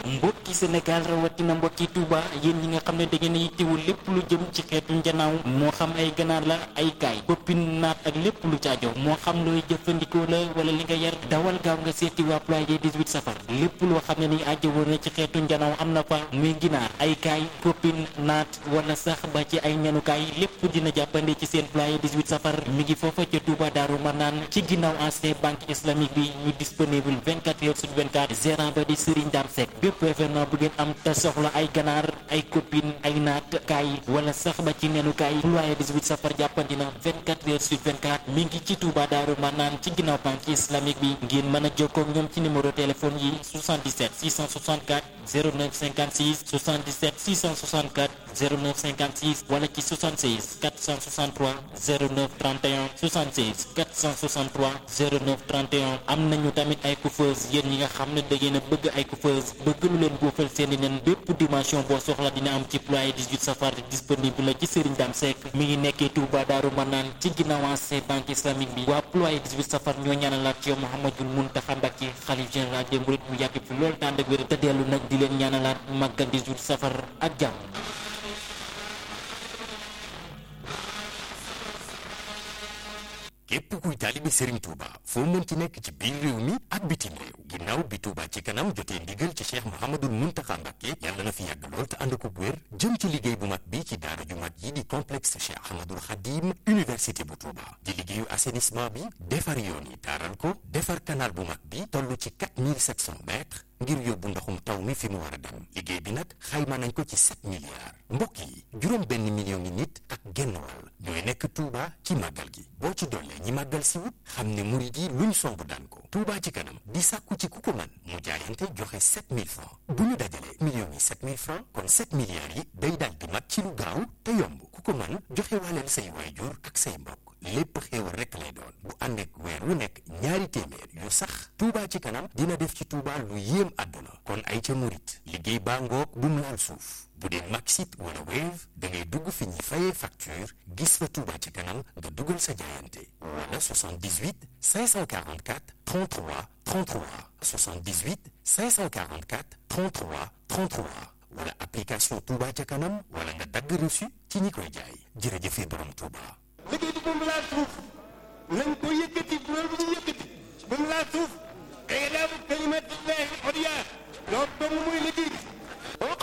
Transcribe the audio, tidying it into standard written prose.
mbokki Sénégal rawatina mbokki Touba yéen ñi nga xam ne da ngeen a yittewul lépp lu jëm ci xeetu njanaaw moo xam ay ganaar la ay kaay koppin naat ak lépp lu caajo moo xam looy jëfandikoo la wala li nga yar dawal gaaw nga seeti waa Ployer 18 safar lépp loo xam ne ni aajo woon na ci xeetu njanaaw am na fa muy ginaar ay kaay koppin naat wala sax ba ci ay ñanukaay lépp dina jàppande ci seen Ployer 18 safar mi ngi foofa ca Touba Daaru Manaan ci ginnaaw ancien banque islamique bi ñu disponible 24 heures sur 24 gérant ba di Serigne Dame Seck bépp événement bu ngeen am te soxla ay ganaar ay copine ay naat kaay wala sax ba ci nenukaay Ployer 18 safar jàppandi na 24 heures sur 24 mi ngi ci Touba Daaru Manaan ci ginnaaw banque islamique bi ngeen mën a jokkoo ak ñoom ci numéro téléphone yi 77 664 09 56 77 664 09 56 wala ci 76 463 09 31 76 463 09 31 am nañu tamit ay coiffeuse yéen ñi nga xam ne da ngeen a bëgg ay coiffeuse bëgg lu leen buufal seeni nen bépp dimension boo soxla dina am ci Ployer 18 safar disponible la ci Serigne Dame Seck mi ngi nekkee Touba Daaru Manaan ci ginnaaw ancien banque islamique bi waa Ployer 18 safar ñoo ñaanalaat ci yow Mouhamadoul Mountakha Mbacké xalif général des mourides mu yàgg fi loolu tànd ak wér te dellu nag di leen ñaanalaat màggal 18 safar ak jàmm. képp kuy taalibe Serigne Touba foo mënti nekk ci biir réew mi ak bitim réew ginnaaw bi Touba ci kanam jotee ndigal ci Cheikh Mouhamadoul Mountakha Mbacké yàlla na fi yàgg lool te ànd ko wér jëm ci liggéey bu mag bi ci daara ju mag yi di complexe Cheikh Ahmadoul Khadim université bu Touba di liggéeyu assainissement bi defar yoon yi taaral ko defar canal bu mag bi toll ci 4700 mètres ngir yóbbu ndoxum taw mi fi mu war a dem liggéey bi nag xayma nañ ko ci 7 milliards mbokk yi juróom benn million ngi nit ak genn wàll ñooy nekk Touba ci màggal gi boo ci dollee ñi màggal si wut xam ne murid yi luñ somb daan ko Touba ci kanam di sàkku ci ku ko man mu jaayante joxe 7000 francs bu ñu dajalee millions yi 7000 francs kon 7 milliards yi day daal di mat ci lu gaaw te yomb ku ko man joxe waaleel say waajur ak say mbokk lépp xéewal rekk lay doon bu ànd ak weer wu nekk ñaari téeméer yu sax Touba ci kanam dina def ci Touba lu yéem àdduna kon ay ca murit liggéey baa ngoog bu mu laal suuf bu dee Maxit wala Wave da ngay dugg fi ñuy fayee facture gis fa Touba ci kanam nga dugal sa jaayante wala 78 544 33 33 78 544 33 33 wala application Touba ca kanam wala nga dagg reçu ci ñi koy jaay jërëjëfe borom Touba. liggéey bi moom laa suuf nañ ko yëkkati loolu bu ñu yëkkati moom laa suuf. da ngay daal kalimatillahi ulya loolu dong mooy liggéey bi.